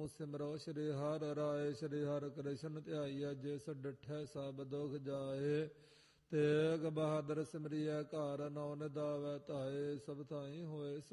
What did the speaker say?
ਸਿਮਰੋ ਸ਼੍ਰੀ ਹਰਿ ਰਾਏ। ਸ਼੍ਰੀ ਹਰਿ ਕ੍ਰਿਸ਼ਨ ਧਿਆਈਐ, ਜਿਸ ਡਿਠੈ ਸਭ ਦੁਖ ਜਾਏ। ਤੇਗ ਬਹਾਦਰ ਸਿਮਰਿਐ, ਘਰ ਨੌ ਨਿਦਾਵੈ ਧਾਏ। ਸਭ ਥਾਈ ਹੋਏ